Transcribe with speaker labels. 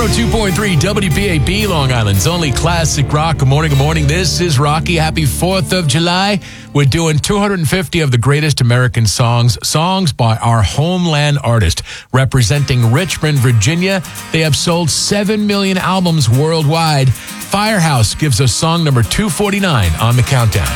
Speaker 1: 102.3 WBAB, Long Island's only classic rock. Good morning, good morning. This is Rocky. Happy 4th of July. We're doing 250 of the greatest American songs by our homeland artist. Representing Richmond, Virginia, they have sold 7 million albums worldwide. Firehouse gives us song number 249 on the countdown.